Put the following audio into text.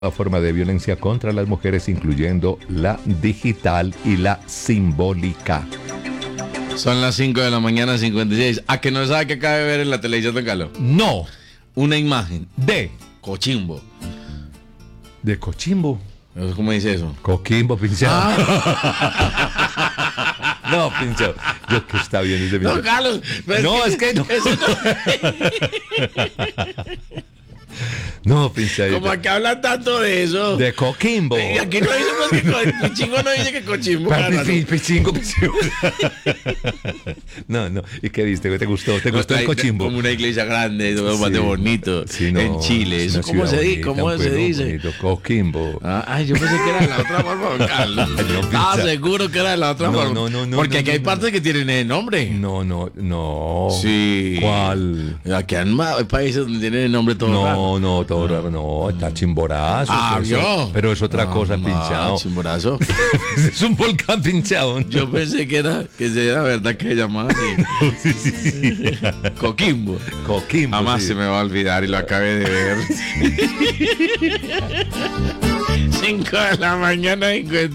forma de violencia contra las mujeres, incluyendo la digital y la simbólica. Son las 5 de la mañana, 56. ¿A que no sabe qué acaba de ver en la televisión, don Carlos? No, Una imagen de cochimbo. cochimbo. ¿Cómo dice eso? Coquimbo, pinchado. No, pinchado. Yo que está bien ese No, pinchado. Carlos. No, es que no. Eso No, pinchado. como que hablan tanto de eso. De Coquimbo. Y aquí no dice pues, que Pichingo no dice que cochimbo. Carlos. Pichingo. No. ¿Y qué viste? ¿Te gustó? ¿Te gustó el Cochimbo? Como una iglesia grande, bastante bonito. Sí, no, en Chile. es ¿Eso una cómo ciudad se bonita, ¿Cómo un se pueblo dice? bonito, Coquimbo. Ay, yo pensé que era de la otra forma, don Carlos. No, Estaba pincha. seguro que era de la otra forma. No. Porque aquí hay partes que tienen el nombre. No. Sí. ¿Cuál? Aquí hay países donde tienen el nombre todo raro. No, todo raro, no, está Chimborazo. Pero es otra cosa, pinchado. Chimborazo. Es un volcán pinchado. Yo pensé que era verdad que se llamaba así. Sí. Coquimbo. Coquimbo. Jamás sí. se me va a olvidar y lo acabé de ver. 5 de la mañana,